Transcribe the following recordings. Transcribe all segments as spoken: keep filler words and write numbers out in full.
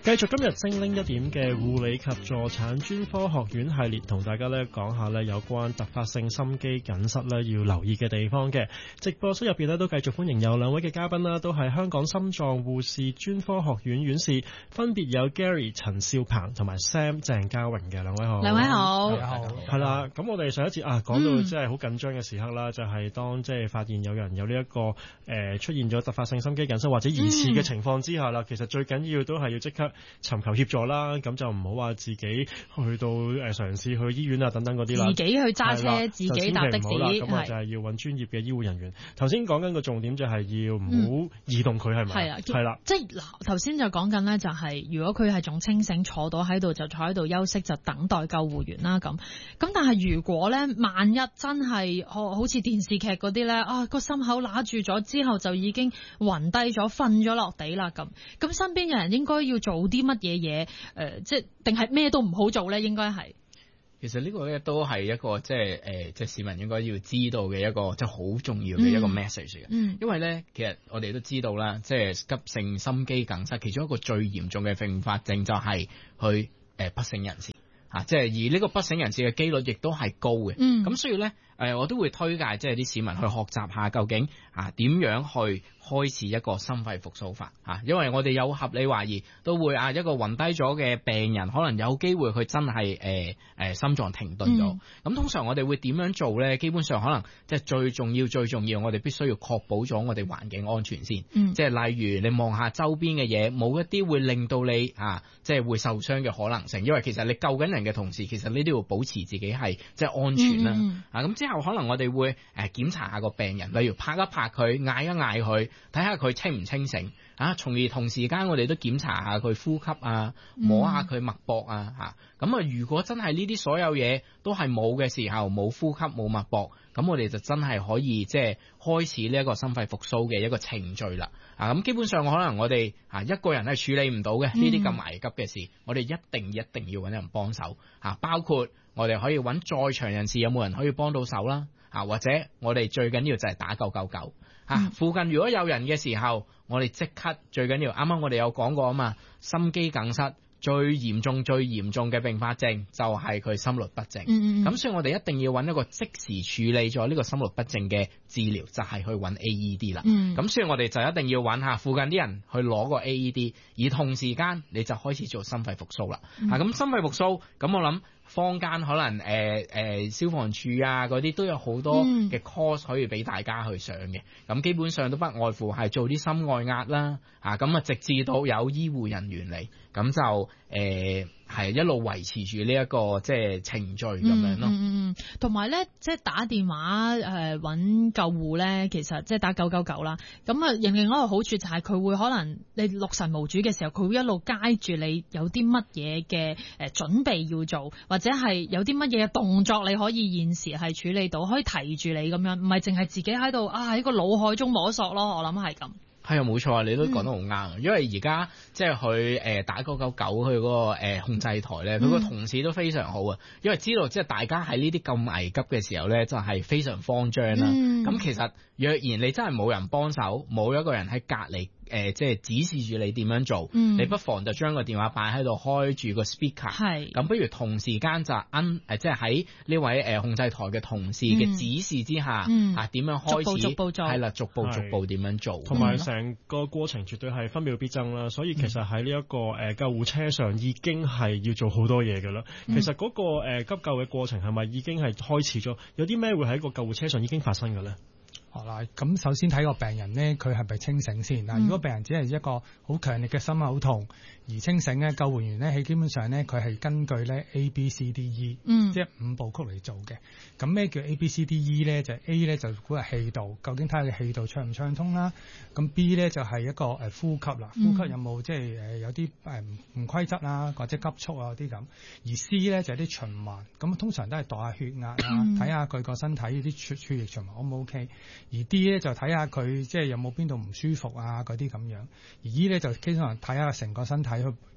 繼續今日精靈一點嘅護理及助產專科學院系列，同大家咧講下咧有關突發性心肌梗塞咧要留意嘅地方嘅。直播室入邊咧都繼續歡迎有兩位嘅嘉賓啦，都係香港心臟護士專科學院院士，分別有 Gary 陳少鵬同埋 Sam 鄭家榮嘅。兩位好。 兩位好。 大家好。係啦，咁我哋上一節啊講到即係好緊張嘅時刻啦，嗯、就係當即係發現有人有呢、這、一個誒、呃、出現咗突發性心肌梗塞或者疑似嘅情況之下啦，嗯、其實最緊要都係要即刻尋求協助啦，咁就唔好話自己去到誒嘗試去醫院啊等等嗰啲啦， 自己去揸車，自己搭的士， 咁啊就係要揾專業嘅醫護人員。頭先講緊個重點就係要唔好移動佢，係咪？係啊，係啦， 即係嗱頭先就講緊咧，就係如果佢係仲清醒，坐到喺度就坐喺度休息，就等待救護員啦咁。咁但係如果咧，萬一真係好好似電視劇嗰啲咧，啊個心口揦住咗之後就已經暈低咗，瞓咗落地啦咁，咁身邊嘅人應該要做啲乜嘢嘢？誒、呃，即係定係咩都唔好做咧？應該係。 其實呢個咧都係一個即係誒，即係市民應該要知道嘅一個即係好重要嘅一個 message 嘅。嗯。因為咧，其實我哋都知道啦，即係急性心肌梗塞其中一個最嚴重嘅併發症就係去誒不省人事嚇，即係而呢個不省人事嘅機率亦都係高嘅。嗯。咁所以咧，誒我都會推介即係啲市民去學習下究竟啊點樣去開始一個心肺復甦法嚇，因為我哋有合理懷疑都會啊一個暈低咗嘅病人，可能有機會佢真係誒誒心臟停頓咗。咁、嗯、通常我哋會點樣做咧？基本上可能即係最重要最重要，我哋必須要確保咗我哋環境安全先。嗯、即係例如你望下周邊嘅嘢，冇一啲會令到你啊即係會受傷嘅可能性。因為其實你救緊人嘅同時，其實你都要保持自己係即係安全啦。嗯嗯啊咁之後可能我哋會誒檢查下個病人，例如拍一拍佢，嗌一嗌佢。睇下佢清唔清醒啊，從而同時間我哋都檢查下佢呼吸啊，摸下佢脈搏啊嚇。咁啊，如果真係呢啲所有嘢都係冇嘅時候，冇呼吸冇脈搏，咁我哋就真係可以即係開始呢一個心肺復甦嘅一個程序啦。啊，咁基本上可能我哋啊一個人係處理唔到嘅呢啲咁危急嘅事，我哋一定一定要揾人幫手嚇，包括我哋可以揾在場人士有冇人可以幫到手啦。啊，或者我哋最緊要就係打九九九啊！附近如果有人嘅時候，我哋即刻最緊要。啱啱我哋有講過啊嘛，心肌梗塞最嚴重、最嚴重嘅併發症就係佢心律不正。咁、嗯嗯、所以我哋一定要揾一個即時處理咗呢個心律不正嘅治療，就係、是、去揾 A E D 啦。咁、嗯、所以我哋就一定要揾下附近啲人去攞個 A E D，而同時間你就開始做心肺復甦啦。嗯、啊，咁心肺復甦，咁我諗。坊間可能誒誒、呃呃、消防處啊嗰啲都有好多嘅 course 可以俾大家去上嘅，咁、嗯、基本上都不外乎係做啲心外壓啦，啊咁啊直至到有醫護人員嚟，咁就誒係、呃、一路維持住呢一個即係程序咁樣咯。 嗯嗯同埋咧即係打電話誒揾、呃、救護咧，其實即係打九九九啦。咁啊，另另外一個好處就係佢會可能你六神無主嘅時候，佢會一路街住你有啲乜嘢嘅誒準備要做。或者係有啲乜嘢動作你可以現時係處理到，可以提住你咁樣，唔係淨係自己喺度啊喺個腦海中摸索咯。我諗係咁。 係啊，冇錯啊，你都講得好啱、嗯。因為而家即係佢誒打九九九去嗰個誒控制台咧，佢個、嗯、同事都非常好啊。因為知道即係大家喺呢啲咁危急嘅時候咧，就係、是、非常慌張啦。咁、嗯、其實若然你真係冇人幫手，冇一個人喺隔離。誒、呃，即係指示住你點樣做，嗯、你不妨就將個電話擺喺度，開住個 speaker，係咁，不如同時間就按誒，即係喺呢位誒控制台嘅同事嘅指示之下，嗯、啊點樣開始， 逐步逐步做， 係啦，逐步逐步點樣做， 同埋成個過程絕對係分秒必爭啦。所以其實喺呢一個誒救護車上已經係要做好多嘢㗎啦。嗯、其實嗰個誒急救嘅過程係咪已經係開始咗？有啲咩會喺個救護車上已經發生嘅咧？ 好啦，咁首先睇個病人咧，佢係咪清醒先？嗱、嗯，如果病人只係一個好強烈嘅心口痛而清醒咧，救護員咧喺基本上咧，佢係根據咧 A B C D E，嗯，即係五部曲嚟做嘅。咁咩叫 A B C D E 咧？就係 A 咧就估係氣道，究竟睇下你氣道暢唔暢通啦。咁 B 咧就係一個誒呼吸啦，呼吸有冇即係誒有啲誒唔唔規則啊，或者急促啊啲咁。而 C 咧就係啲循環，咁通常都係度下血壓啊，睇下佢個身體啲血血液循環 O 唔 OK。而 D 咧就睇下佢即係有冇邊度唔舒服啊嗰啲咁樣，而 E 咧就經常睇下成個身體去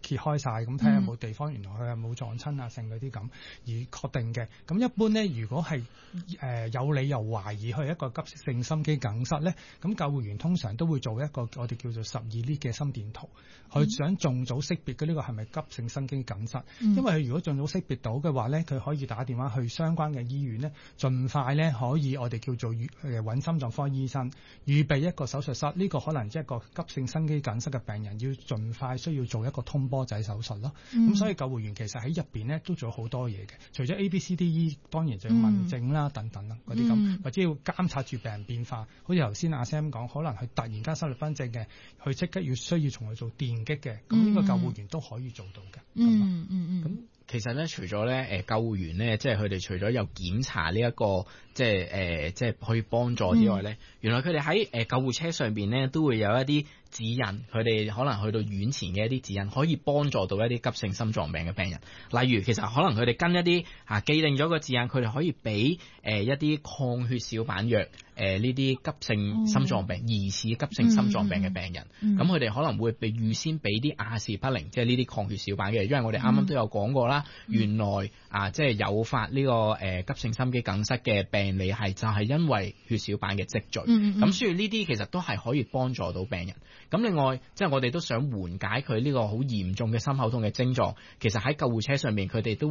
揭開晒，咁睇下有冇地方原來佢係冇撞親啊，剩嗰啲咁而確定嘅。咁一般咧，如果係誒、呃、有理由懷疑佢係一個急性心肌梗塞咧，咁救護員通常都會做一個我哋叫做十二 lead 嘅心電圖，佢、嗯、想盡早識別嘅呢個係咪急性心肌梗塞。嗯、因為佢如果盡早識別到嘅話咧，佢可以打電話去相關嘅醫院咧，盡快咧可以我哋叫做誒揾心臟科醫生預備一個手術室。呢、這個可能一個急性心肌梗塞嘅病人要盡快需要做一個通波仔手術咯。咁、嗯、所以救護員其實喺入邊咧都做好多嘢嘅，除咗 A B C D E， 當然就要問症啦、嗯、等等啦嗰啲咁，或者要監察住病人變化。好似頭先阿 Sam 講，可能佢突然間心律不正嘅，佢即刻要需要從佢做電擊嘅，咁呢個救護員都可以做到嘅。 嗯嗯嗯。咁其實咧，除咗咧誒救護員咧，即係佢哋除咗有檢查呢、這、一個即係誒、呃、即係可以幫助之外咧，嗯、原來佢哋喺誒救護車上邊咧都會有一啲指引，佢哋可能去到院前嘅一啲指引，可以幫助到一啲急性心臟病嘅病人。例如，其實可能佢哋跟一啲啊既定咗個指引，佢哋可以俾誒、呃、一啲抗血小板藥。誒呢啲急性心臟病、哦、疑似急性心臟病嘅病人，咁佢哋可能會被預先俾啲阿士匹靈，即係呢啲抗血小板嘅，因為我哋啱啱都有講過啦，嗯、原來啊即係誘發呢、呢個誒、呃、急性心肌梗塞嘅病理係就係因為血小板嘅積聚，咁、嗯嗯、所以呢啲其實都係可以幫助到病人。咁另外，即係我哋都想緩解佢呢個好嚴重嘅心口痛嘅症狀，其實喺救護車上面佢哋都